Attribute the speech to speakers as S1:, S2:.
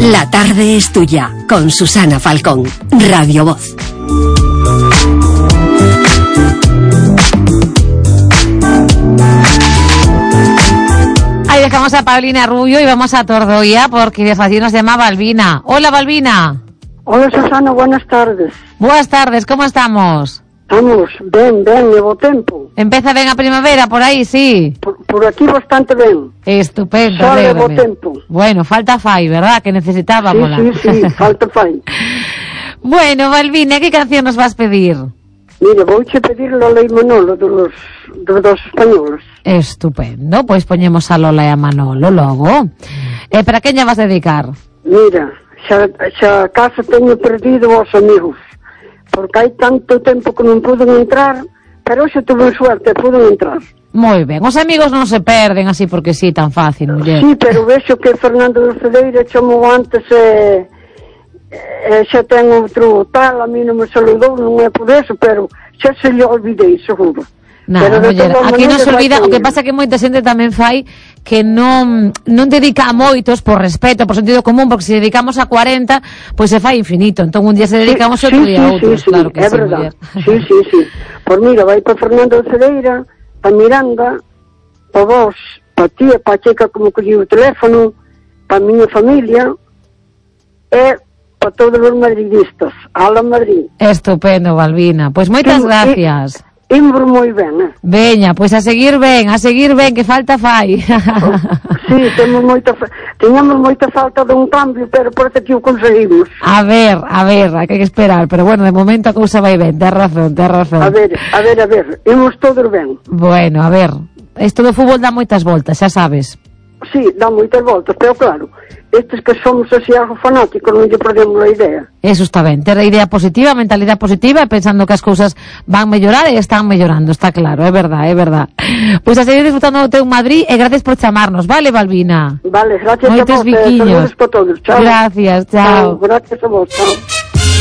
S1: La tarde es tuya, con Susana Falcón, Radio Voz.
S2: Ahí dejamos a Paulina Rubio y vamos a Tordoia porque de fácil nos llama Balbina. Hola, Balbina.
S3: Hola, Susana, buenas tardes.
S2: Buenas tardes, ¿cómo estamos?
S3: Estamos ben, levo tempo.
S2: Empeza ben a primavera por aí, sí?
S3: Por aquí bastante ben.
S2: Estupendo.
S3: Só levo tempo.
S2: Bueno, falta fai, ¿verdad? Que necesitábamos.
S3: Sí, falta fai.
S2: Bueno, Balbina, ¿qué canción nos vas a pedir?
S3: Mira, vouche pedir Lola e Manolo dos dos españoles.
S2: Estupendo, pois poñemos a Lola e a Manolo logo. Para quen lle vas dedicar?
S3: Mira, xa casa teño perdido os amigos, porque hai tanto tempo que non puden entrar, pero xa tuve suerte, puden entrar.
S2: Moi ben, os amigos non se perden así porque sí, tan fácil, muller.
S3: Sí, pero vexo que Fernando de Cedeira chamou antes xa ten outro tal, a mí non me saludou, non é por eso, pero xa se lle olvidei, seguro.
S2: Nada, muller, aquí non se olvida, o que pasa que moita xente tamén fai que non dedica a moitos por respeto, por sentido común, porque se dedicamos a 40, pois se fai infinito, entón un día se dedicamos outro día a outros, claro que
S3: é
S2: sí,
S3: verdad.
S2: muller.
S3: Sí. Pois mira, vai para Fernando de Cedeira, para Miranda, para vos, para ti, para a checa como collí o teléfono, para a miña familia, e para todos os madridistas. Ala Madrid.
S2: Estupendo, Balbina. Pois moitas gracias.
S3: Imbro moi ben,
S2: Veña, pois a seguir ben, que falta fai.
S3: Sí, teñamos moita falta dun cambio, pero parece que o conseguimos.
S2: A ver, hai que esperar, pero bueno, de momento a cousa vai ben, tes razón.
S3: A ver, imos todos ben.
S2: Bueno, a ver, isto do fútbol dá moitas voltas, xa sabes.
S3: Sí, dá moitas voltas, pero claro, estes que somos así algo fanáticos non lle perdemos a idea.
S2: Eso está ben, ter a idea positiva, a mentalidade positiva, pensando que as cousas van mellorar e están mellorando, está claro, é verdad. Pois a seguir disfrutando do teu Madrid e gracias por chamarnos, vale, Balbina?
S3: Vale, gracias
S2: moitos
S3: a vos,
S2: biquiños.
S3: saludos para todos, chao.
S2: Gracias, chao.
S3: Gracias a vos, chao.